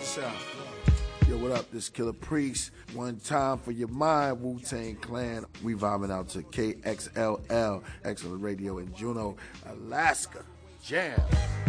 South. Yo, what up? This Killer Priest. One time for your mind, Wu-Tang Clan. We vibing out to KXLL, Excellent Radio in Juneau, Alaska. Jam.